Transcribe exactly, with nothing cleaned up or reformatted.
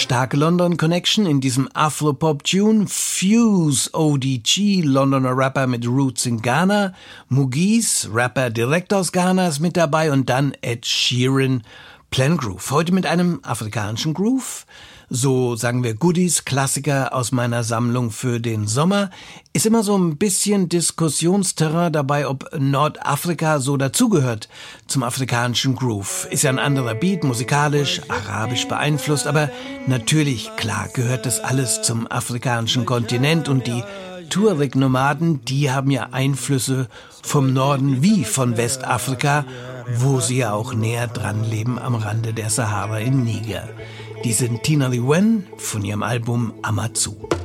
starke London-Connection in diesem Afro-Pop-Tune. Fuse, O D G, Londoner Rapper mit Roots in Ghana. Mugis, Rapper direkt aus Ghana, ist mit dabei. Und dann Ed Sheeran, Plan Groove. Heute mit einem afrikanischen Groove. So sagen wir Goodies, Klassiker aus meiner Sammlung für den Sommer. Ist immer so ein bisschen Diskussionsterrain dabei, ob Nordafrika so dazugehört zum afrikanischen Groove. Ist ja ein anderer Beat, musikalisch, arabisch beeinflusst, aber natürlich, klar, gehört das alles zum afrikanischen Kontinent und die Tuareg-Nomaden, die haben ja Einflüsse vom Norden wie von Westafrika, wo sie ja auch näher dran leben am Rande der Sahara in Niger. Die sind Tina Lee Wen von ihrem Album Amazu.